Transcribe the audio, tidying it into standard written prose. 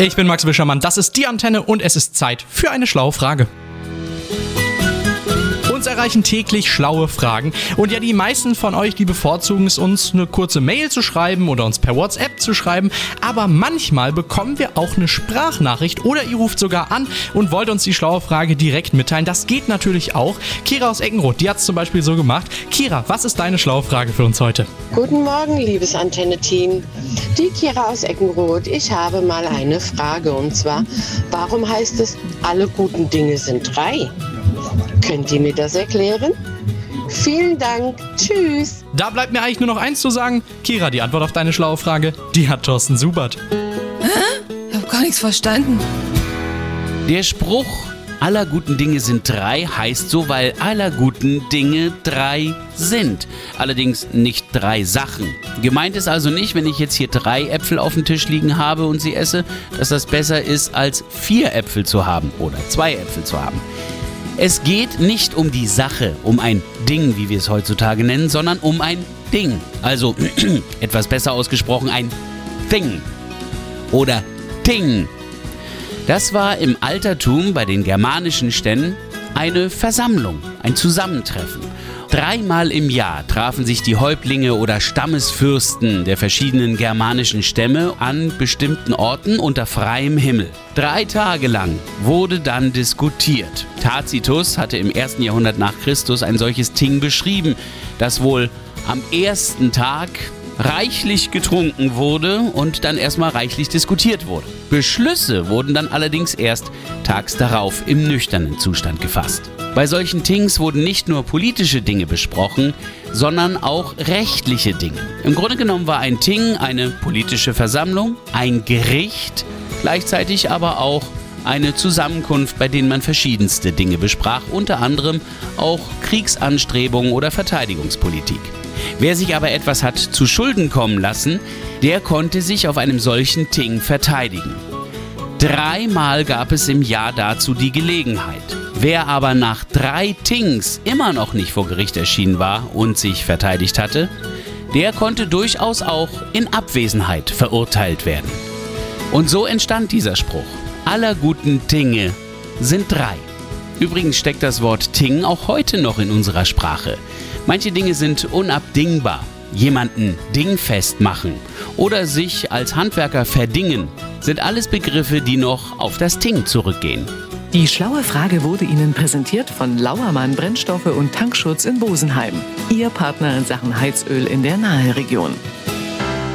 Ich bin Max Wischermann, das ist die Antenne und es ist Zeit für eine schlaue Frage. Uns erreichen täglich schlaue Fragen und ja, die meisten von euch, die bevorzugen es, uns eine kurze Mail zu schreiben oder uns per WhatsApp zu schreiben, aber manchmal bekommen wir auch eine Sprachnachricht oder ihr ruft sogar an und wollt uns die schlaue Frage direkt mitteilen. Das geht natürlich auch. Kira aus Eckenroth, die hat es zum Beispiel so gemacht. Kira, was ist deine schlaue Frage für uns heute? Guten Morgen, liebes Antenne-Team. Die Kira aus Eckenroth. Ich habe mal eine Frage und zwar, warum heißt es, alle guten Dinge sind 3? Könnt ihr mir das erklären? Vielen Dank. Tschüss. Da bleibt mir eigentlich nur noch eins zu sagen. Kira, die Antwort auf deine schlaue Frage, die hat Thorsten Subert. Ich hab gar nichts verstanden. Der Spruch, aller guten Dinge sind 3, heißt so, weil aller guten Dinge 3 sind. Allerdings nicht 3 Sachen. Gemeint ist also nicht, wenn ich jetzt hier 3 Äpfel auf dem Tisch liegen habe und sie esse, dass das besser ist, als 4 Äpfel zu haben oder 2 Äpfel zu haben. Es geht nicht um die Sache, um ein Ding, wie wir es heutzutage nennen, sondern um ein Ding. Also etwas besser ausgesprochen, ein Thing oder Ting. Das war im Altertum bei den germanischen Stämmen eine Versammlung, ein Zusammentreffen. 3-mal im Jahr trafen sich die Häuptlinge oder Stammesfürsten der verschiedenen germanischen Stämme an bestimmten Orten unter freiem Himmel. 3 Tage lang wurde dann diskutiert. Tacitus hatte im 1. Jahrhundert nach Christus ein solches Ting beschrieben, das wohl am ersten Tag reichlich getrunken wurde und dann erstmal reichlich diskutiert wurde. Beschlüsse wurden dann allerdings erst tags darauf im nüchternen Zustand gefasst. Bei solchen Tings wurden nicht nur politische Dinge besprochen, sondern auch rechtliche Dinge. Im Grunde genommen war ein Ting eine politische Versammlung, ein Gericht, gleichzeitig aber auch eine Zusammenkunft, bei denen man verschiedenste Dinge besprach, unter anderem auch Kriegsanstrebungen oder Verteidigungspolitik. Wer sich aber etwas hat zu Schulden kommen lassen, der konnte sich auf einem solchen Ting verteidigen. 3-mal gab es im Jahr dazu die Gelegenheit. Wer aber nach 3 Tings immer noch nicht vor Gericht erschienen war und sich verteidigt hatte, der konnte durchaus auch in Abwesenheit verurteilt werden. Und so entstand dieser Spruch. Aller guten Dinge sind 3. Übrigens steckt das Wort Ting auch heute noch in unserer Sprache. Manche Dinge sind unabdingbar. Jemanden dingfest machen oder sich als Handwerker verdingen, sind alles Begriffe, die noch auf das Ting zurückgehen. Die schlaue Frage wurde Ihnen präsentiert von Lauermann Brennstoffe und Tankschutz in Bosenheim. Ihr Partner in Sachen Heizöl in der Naheregion.